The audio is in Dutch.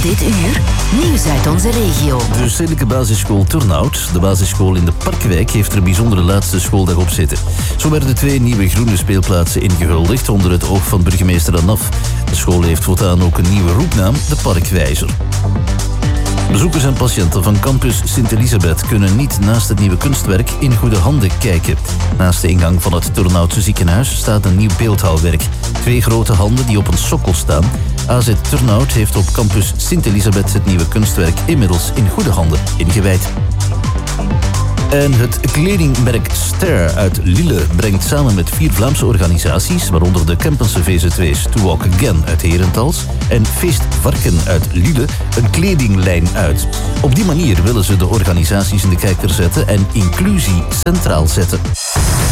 Dit uur, nieuws uit onze regio. De Stedelijke Basisschool Turnhout, de basisschool in de Parkwijk, heeft er een bijzondere laatste schooldag op zitten. Zo werden 2 nieuwe groene speelplaatsen ingehuldigd onder het oog van burgemeester Anaf. De school heeft voortaan ook een nieuwe roepnaam, de Parkwijzer. Bezoekers en patiënten van campus Sint-Elisabeth kunnen niet naast het nieuwe kunstwerk in goede handen kijken. Naast de ingang van het Turnhoutse ziekenhuis staat een nieuw beeldhouwwerk. 2 grote handen die op een sokkel staan. AZ Turnhout heeft op campus Sint-Elisabeth het nieuwe kunstwerk inmiddels in goede handen ingewijd. En het kledingmerk Ster uit Lille brengt samen met 4 Vlaamse organisaties, waaronder de Kempense VZW's To Walk Again uit Herentals en Feest Varken uit Lille, een kledinglijn uit. Op die manier willen ze de organisaties in de kijker zetten en inclusie centraal zetten.